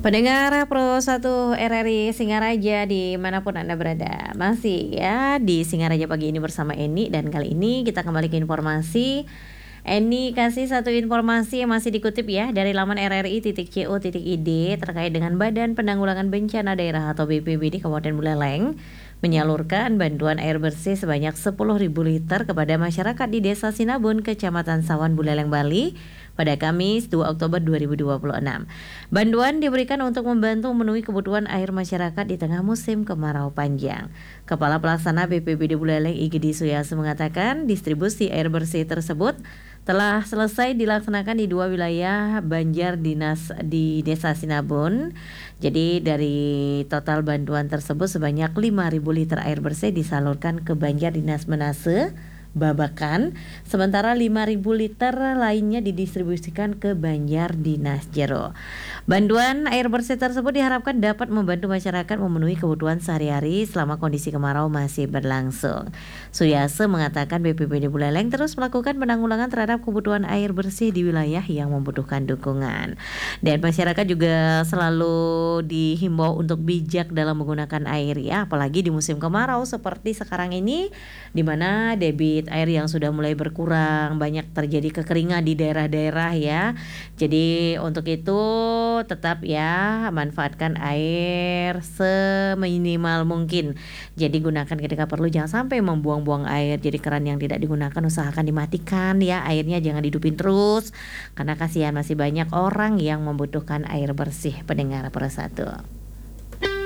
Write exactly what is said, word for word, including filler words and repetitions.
Pendengar Pro satu R R I Singaraja dimanapun Anda berada, masih ya di Singaraja pagi ini bersama Eni, dan kali ini kita kembali ke informasi. Eni kasih satu informasi yang masih dikutip ya dari laman r r i titik co titik i d terkait dengan Badan Penanggulangan Bencana Daerah atau B P B D Kabupaten Buleleng menyalurkan bantuan air bersih sebanyak sepuluh ribu liter kepada masyarakat di Desa Sinabun, Kecamatan Sawan, Buleleng, Bali pada Kamis dua Oktober dua ribu dua puluh enam. Bantuan diberikan untuk membantu memenuhi kebutuhan air masyarakat di tengah musim kemarau panjang. Kepala Pelaksana B P B D Buleleng Igede Suyase mengatakan distribusi air bersih tersebut telah selesai dilaksanakan di dua wilayah banjar dinas di Desa Sinabun. Jadi dari total bantuan tersebut sebanyak lima ribu liter air bersih disalurkan ke banjar dinas Manase, Babakan, sementara lima ribu liter lainnya didistribusikan ke banjar dinas Jero. Bantuan air bersih tersebut diharapkan dapat membantu masyarakat memenuhi kebutuhan sehari-hari selama kondisi kemarau masih berlangsung. Suyase mengatakan B P B D Buleleng terus melakukan penanggulangan terhadap kebutuhan air bersih di wilayah yang membutuhkan dukungan. Dan masyarakat juga selalu dihimbau untuk bijak dalam menggunakan air ya, apalagi di musim kemarau seperti sekarang ini, di mana debit air yang sudah mulai berkurang, banyak terjadi kekeringan di daerah-daerah ya. Jadi untuk itu tetap ya manfaatkan air seminimal mungkin. Jadi gunakan ketika perlu, jangan sampai membuang-buang air. Jadi keran yang tidak digunakan usahakan dimatikan ya, airnya jangan dihidupin terus karena kasihan masih banyak orang yang membutuhkan air bersih. Pendengar Pro satu.